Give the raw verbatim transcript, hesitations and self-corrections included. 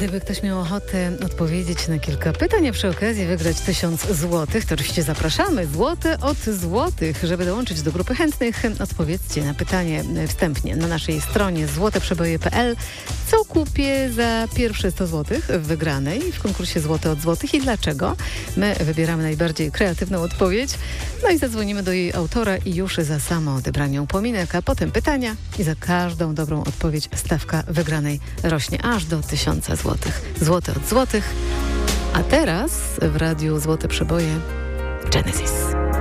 Gdyby ktoś miał ochotę odpowiedzieć na kilka pytań, a przy okazji wygrać tysiąc złotych, to oczywiście zapraszamy. Złote od złotych. Żeby dołączyć do grupy chętnych, odpowiedzcie na pytanie wstępnie na naszej stronie złoteprzeboje kropka p l. Co kupię za pierwsze sto złotych w wygranej w konkursie Złote od złotych i dlaczego? My wybieramy najbardziej kreatywną odpowiedź, no i zadzwonimy do jej autora i już za samo odebranie upominek, a potem pytania i za każdą dobrą odpowiedź stawka wygranej rośnie aż do tysiąca złotych. Złote od złotych. A teraz w radiu Złote Przeboje Genesis.